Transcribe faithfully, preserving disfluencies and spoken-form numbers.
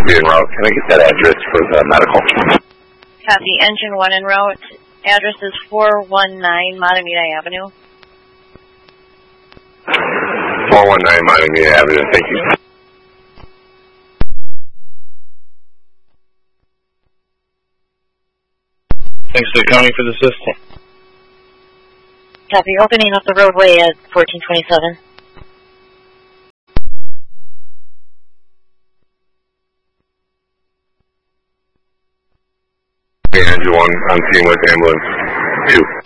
be en route. Can I get that address for the medical? Copy. Engine one en route. Address is four one nine Matamita Avenue. four one nine Matamita Avenue. Thank you. Thanks to the county for the assistance. Copy. Opening up the roadway at fourteen twenty-seven. Engine one on scene with ambulance two.